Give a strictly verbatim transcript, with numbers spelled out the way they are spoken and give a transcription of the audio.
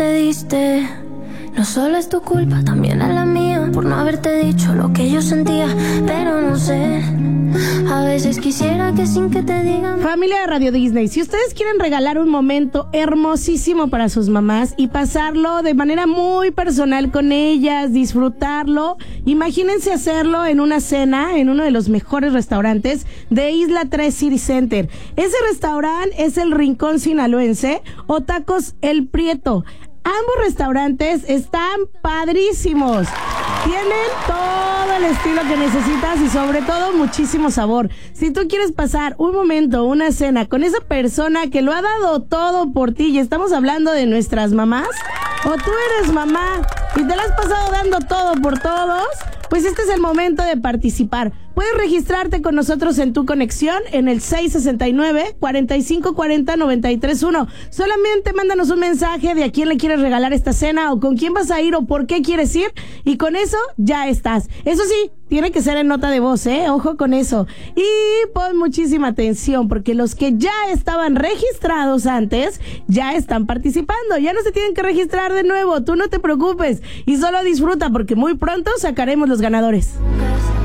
te diste. No solo es tu culpa, también es la mía, por no haberte dicho lo que yo sentía, pero no sé, a veces quisiera que sin que te digan. Familia de Radio Disney, si ustedes quieren regalar un momento hermosísimo para sus mamás y pasarlo de manera muy personal con ellas, disfrutarlo, imagínense hacerlo en una cena en uno de los mejores restaurantes de Isla tres City Center. Ese restaurante es el Rincón Sinaloense o Tacos El Prieto. Ambos restaurantes están padrísimos. Tienen todo el estilo que necesitas y sobre todo muchísimo sabor. Si tú quieres pasar un momento, una cena con esa persona que lo ha dado todo por ti, y estamos hablando de nuestras mamás, o tú eres mamá y te la has pasado dando todo por todos, pues este es el momento de participar. Puedes registrarte con nosotros en Tu Conexión en el seis sesenta y nueve, cuarenta y cinco cuarenta, noventa y tres uno. Solamente mándanos un mensaje de a quién le quieres regalar esta cena o con quién vas a ir o por qué quieres ir y con eso ya estás. Eso sí, tiene que ser en nota de voz, ¿eh? Ojo con eso. Y pon muchísima atención porque los que ya estaban registrados antes ya están participando. Ya no se tienen que registrar de nuevo. Tú no te preocupes y solo disfruta porque muy pronto sacaremos los ganadores.